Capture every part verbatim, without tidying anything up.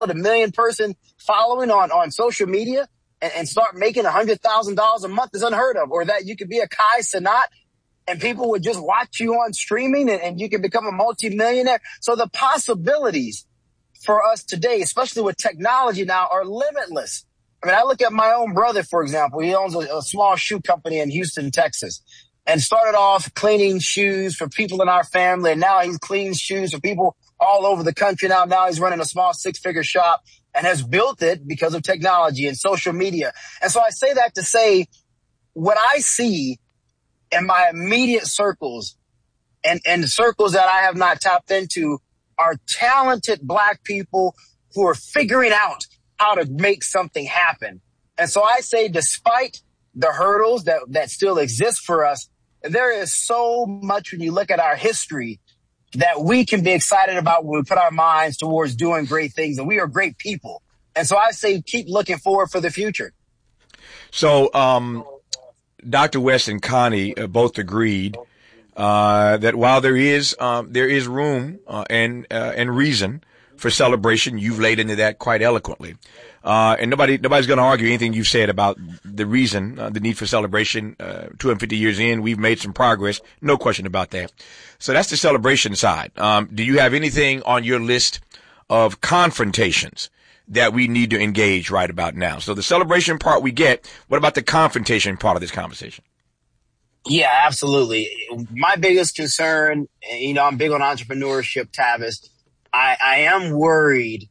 a million person following on, on social media and, and start making a hundred thousand dollars a month is unheard of. Or that you could be a Kai Cenat and people would just watch you on streaming and, and you can become a multimillionaire. So the possibilities for us today, especially with technology now, are limitless. I mean, I look at my own brother, for example. He owns a, a small shoe company in Houston, Texas, and started off cleaning shoes for people in our family. And now he's cleaning shoes for people all over the country. Now, now he's running a small six-figure shop and has built it because of technology and social media. And so I say that to say what I see in my immediate circles and, and circles that I have not tapped into are talented Black people who are figuring out how to make something happen. And so I say, despite the hurdles that, that still exist for us, there is so much when you look at our history that we can be excited about when we put our minds towards doing great things. And we are great people. And so I say, keep looking forward for the future. So, um, Doctor West and Connie uh, both agreed uh, that while there is um, there is room uh, and uh, and reason for celebration, you've laid into that quite eloquently, uh, and nobody nobody's going to argue anything you've said about the reason, uh, the need for celebration. Uh, two hundred fifty years in, we've made some progress, no question about that. So that's the celebration side. Um, do you have anything on your list of confrontations that we need to engage right about now? So the celebration part we get. What about the confrontation part of this conversation? Yeah, absolutely. My biggest concern, you know, I'm big on entrepreneurship, Tavis. I, I am worried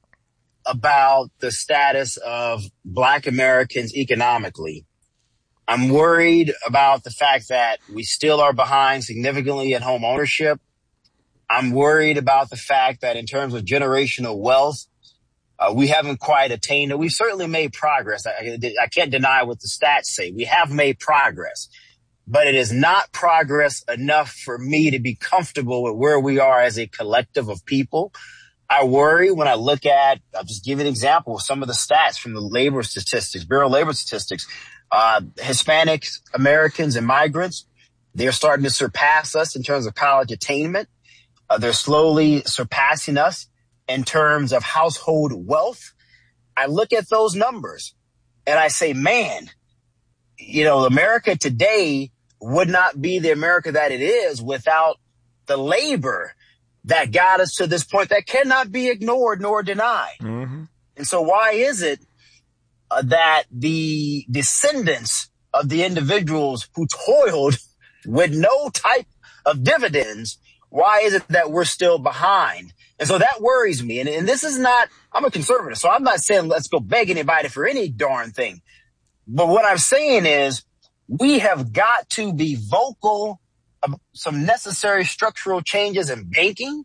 about the status of Black Americans economically. I'm worried about the fact that we still are behind significantly in home ownership. I'm worried about the fact that in terms of generational wealth, Uh, we haven't quite attained it. We've certainly made progress. I, I can't deny what the stats say. We have made progress, but it is not progress enough for me to be comfortable with where we are as a collective of people. I worry when I look at, I'll just give you an example of some of the stats from the labor statistics, Bureau of Labor Statistics. Uh, Hispanic Americans and migrants, they're starting to surpass us in terms of college attainment. Uh, they're slowly surpassing us in terms of household wealth. I look at those numbers and I say, man, you know, America today would not be the America that it is without the labor that got us to this point that cannot be ignored nor denied. Mm-hmm. And so why is it uh, that the descendants of the individuals who toiled with no type of dividends, why is it that we're still behind? And so that worries me. And, and this is not, I'm a conservative, so I'm not saying let's go beg anybody for any darn thing. But what I'm saying is we have got to be vocal about some necessary structural changes in banking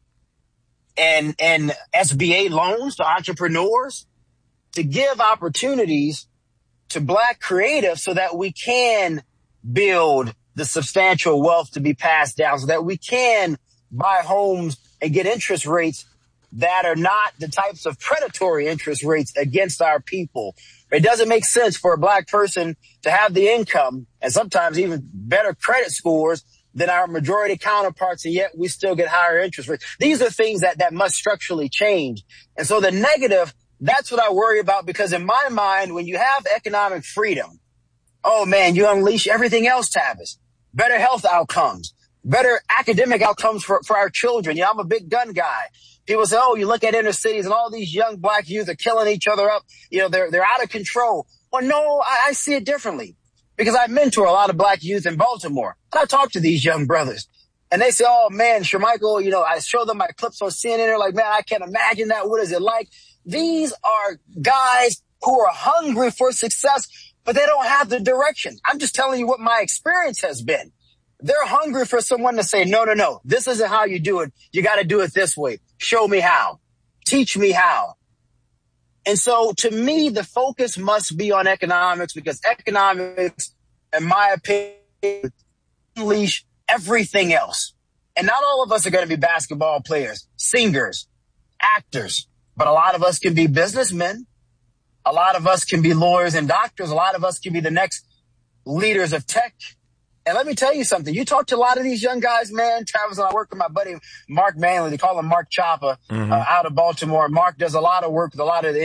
and, and S B A loans to entrepreneurs to give opportunities to Black creatives so that we can build the substantial wealth to be passed down, so that we can buy homes and get interest rates that are not the types of predatory interest rates against our people. It doesn't make sense for a Black person to have the income and sometimes even better credit scores than our majority counterparts, and yet we still get higher interest rates. These are things that, that must structurally change. And so the negative, that's what I worry about, because in my mind, when you have economic freedom, oh man, you unleash everything else, Tavis. Better health outcomes, better academic outcomes for, for our children. You know, I'm a big gun guy. People say, oh, you look at inner cities and all these young Black youth are killing each other up. You know, they're, they're out of control. Well, no, I, I see it differently, because I mentor a lot of Black youth in Baltimore. And I talk to these young brothers and they say, oh man, Shermichael, you know, I show them my clips on C N N. They're like, man, I can't imagine that. What is it like? These are guys who are hungry for success, but they don't have the direction. I'm just telling you what my experience has been. They're hungry for someone to say, no, no, no, this isn't how you do it. You got to do it this way. Show me how. Teach me how. And so to me, the focus must be on economics, because economics, in my opinion, unleash everything else. And not all of us are going to be basketball players, singers, actors, but a lot of us can be businessmen. A lot of us can be lawyers and doctors. A lot of us can be the next leaders of tech. And let me tell you something. You talk to a lot of these young guys, man. Travis and I work with my buddy Mark Manley. They call him Mark Choppa, Mm-hmm. uh, out of Baltimore. Mark does a lot of work with a lot of the